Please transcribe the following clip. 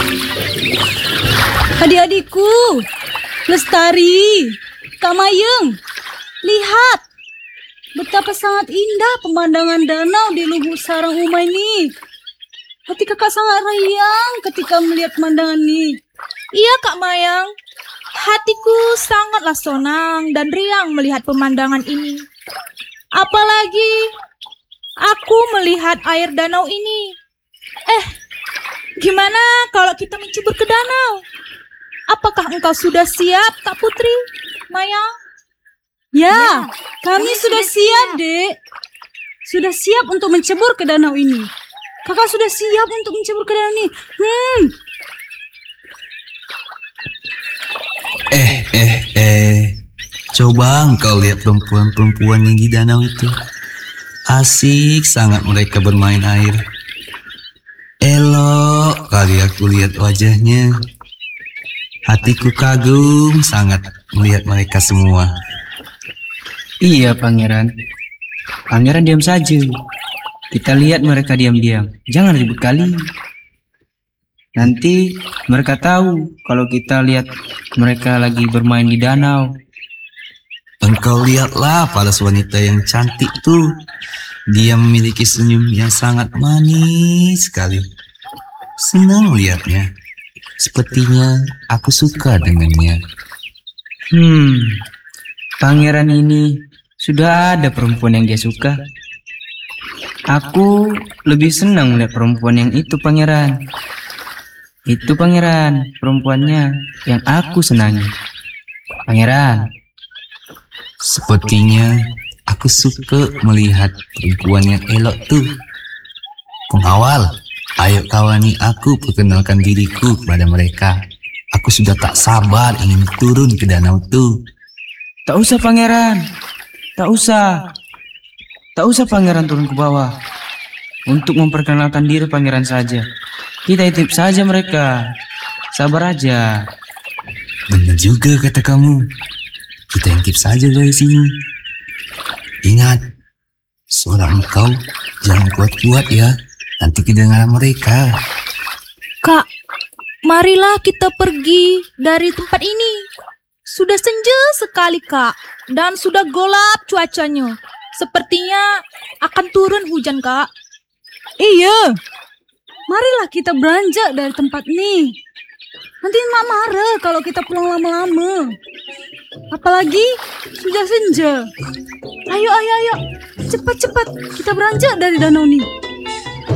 Adik-adikku, Lestari, Kak Mayeng, lihat betapa sangat indah pemandangan danau di lubuk sarang Uma ini. Hati kakak sangat riang ketika melihat pemandangan ini. Iya Kak Mayang, hatiku sangatlah senang dan riang melihat pemandangan ini. Apalagi aku melihat air danau ini. Gimana kalau kita mencebur ke danau? Apakah engkau sudah siap, Kak Putri, Maya? Ya, kami sudah siap, Dek. Sudah siap untuk mencebur ke danau ini. Kakak sudah siap untuk mencebur ke danau ini. Coba engkau lihat perempuan-perempuan yang di danau itu. Asik sangat mereka bermain air. Elok kali aku lihat wajahnya. Hatiku kagum sangat melihat mereka semua. Iya, Pangeran. Pangeran diam saja. Kita lihat mereka diam-diam. Jangan ribut kali. Nanti mereka tahu kalau kita lihat mereka lagi bermain di danau. Engkau lihatlah paras wanita yang cantik tuh. Dia memiliki senyum yang sangat manis sekali. Senang lihatnya. Sepertinya aku suka dengannya. Pangeran ini sudah ada perempuan yang dia suka. Aku lebih senang melihat perempuan yang itu, Pangeran. Itu Pangeran, perempuannya yang aku senangi. Pangeran. Sepertinya aku suka melihat perempuan yang elok tuh. Pengawal, ayo kawani aku perkenalkan diriku kepada mereka. Aku sudah tak sabar ingin turun ke danau tuh. Tak usah Pangeran. Tak usah Pangeran turun ke bawah. Untuk memperkenalkan diri Pangeran saja. Kita intip saja mereka. Sabar aja. Benar juga kata kamu. Kita intip saja dari sini. Ingat, suara engkau jangan kuat-kuat ya. Nanti kedengaran mereka. Kak, marilah kita pergi dari tempat ini. Sudah senja sekali, Kak. Dan sudah gelap cuacanya. Sepertinya akan turun hujan, Kak. Iya, marilah kita beranjak dari tempat ini. Nanti Mak marah kalau kita pulang lama-lama. Apalagi sudah senja. Ayo, cepat-cepat kita beranjak dari danau ini.